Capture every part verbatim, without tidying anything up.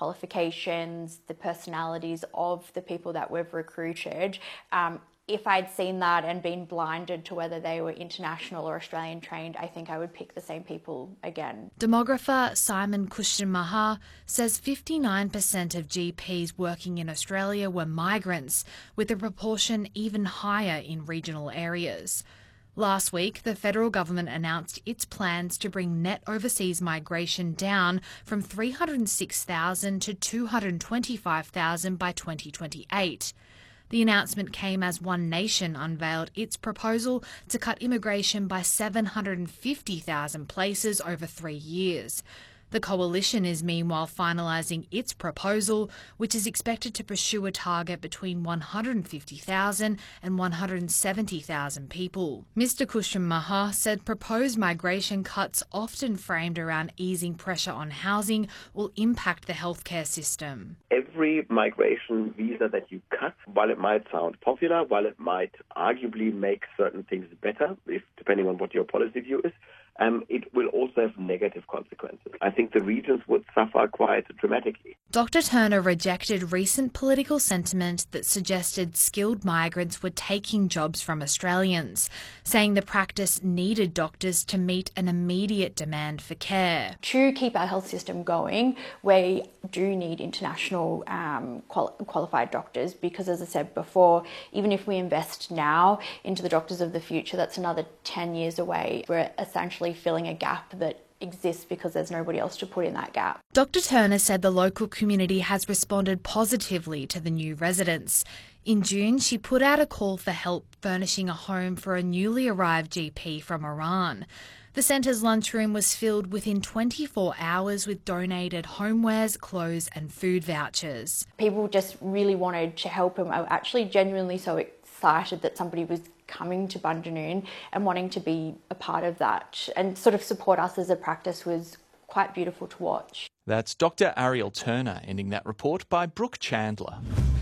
qualifications, the personalities of the people that we've recruited. Um, If I'd seen that and been blinded to whether they were international or Australian trained, I think I would pick the same people again. Demographer Simon Kushton-Maher says fifty-nine percent of G Ps working in Australia were migrants, with the proportion even higher in regional areas. Last week, the federal government announced its plans to bring net overseas migration down from three hundred six thousand to two hundred twenty-five thousand by twenty twenty-eight. The announcement came as One Nation unveiled its proposal to cut immigration by seven hundred fifty thousand places over three years. The coalition is meanwhile finalising its proposal, which is expected to pursue a target between one hundred fifty thousand and one hundred seventy thousand people. Mister Kushton-Maher said proposed migration cuts, often framed around easing pressure on housing, will impact the healthcare system. Every migration visa that you cut, while it might sound popular, while it might arguably make certain things better, if depending on what your policy view is, Um, it will also have negative consequences. I think the regions would suffer quite dramatically. Doctor Turner rejected recent political sentiment that suggested skilled migrants were taking jobs from Australians, saying the practice needed doctors to meet an immediate demand for care. To keep our health system going, we do need international um, qual- qualified doctors because, as I said before, even if we invest now into the doctors of the future, that's another ten years away. We're essentially filling a gap that exists because there's nobody else to put in that gap. Doctor Turner said the local community has responded positively to the new residents. In June, she put out a call for help furnishing a home for a newly arrived G P from Iran. The centre's lunchroom was filled within twenty-four hours with donated homewares, clothes and food vouchers. People just really wanted to help him. I was actually genuinely so excited that somebody was coming to Bundanoon and wanting to be a part of that and sort of support us as a practice was quite beautiful to watch. That's Doctor Ariel Turner ending that report by Brooke Chandler.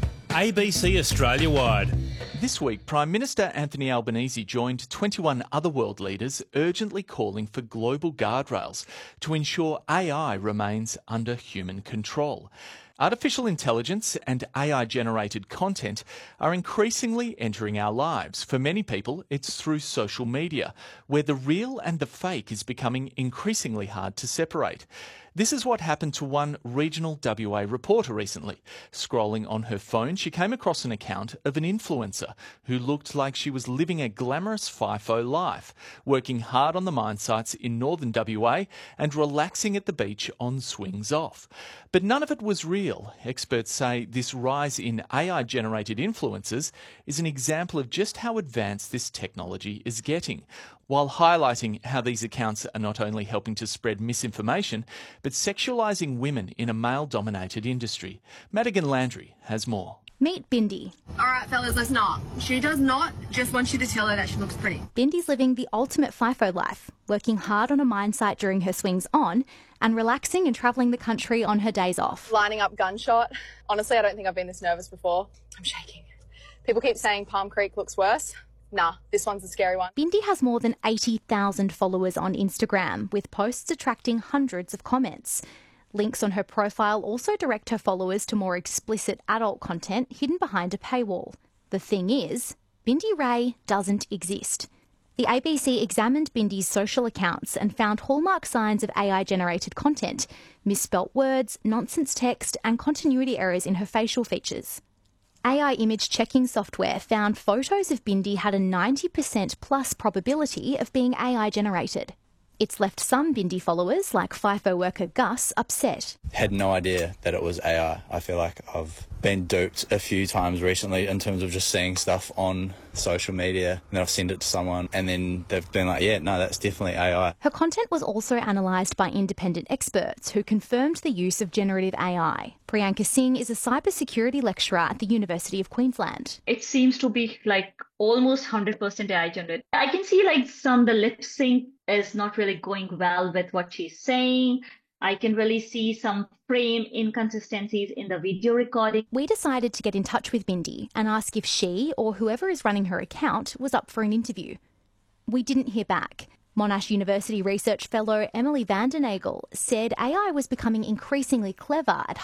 A B C Australia-wide. This week, Prime Minister Anthony Albanese joined twenty-one other world leaders urgently calling for global guardrails to ensure A I remains under human control. Artificial intelligence and A I-generated content are increasingly entering our lives. For many people, it's through social media, where the real and the fake is becoming increasingly hard to separate. This is what happened to one regional W A reporter recently. Scrolling on her phone, she came across an account of an influencer who looked like she was living a glamorous FIFO life, working hard on the mine sites in northern W A and relaxing at the beach on swings off. But none of it was real. Experts say this rise in A I-generated influencers is an example of just how advanced this technology is getting, while highlighting how these accounts are not only helping to spread misinformation, but sexualising women in a male-dominated industry. Madigan Landry has more. Meet Bindi. All right, fellas, let's not. She does not just want you to tell her that she looks pretty. Bindi's living the ultimate FIFO life, working hard on a mine site during her swings on and relaxing and travelling the country on her days off. Lining up gunshot. Honestly, I don't think I've been this nervous before. I'm shaking. People keep saying Palm Creek looks worse. Nah, this one's a scary one. Bindi has more than eighty thousand followers on Instagram, with posts attracting hundreds of comments. Links on her profile also direct her followers to more explicit adult content hidden behind a paywall. The thing is, Bindi Ray doesn't exist. The A B C examined Bindi's social accounts and found hallmark signs of A I-generated content, misspelt words, nonsense text and continuity errors in her facial features. A I image checking software found photos of Bindi had a ninety percent plus probability of being A I generated. It's left some Bindi followers, like FIFO worker Gus, upset. Had no idea that it was A I. I feel like I've been duped a few times recently in terms of just seeing stuff on social media and then I've sent it to someone and then they've been like, yeah, no, that's definitely A I. Her content was also analysed by independent experts who confirmed the use of generative A I. Priyanka Singh is a cybersecurity lecturer at the University of Queensland. It seems to be like almost one hundred percent A I generated. I can see like some, the lip sync is not really going well with what she's saying. I can really see some frame inconsistencies in the video recording. We decided to get in touch with Bindi and ask if she or whoever is running her account was up for an interview. We didn't hear back. Monash University research fellow Emily Van Den Nagel said A I was becoming increasingly clever at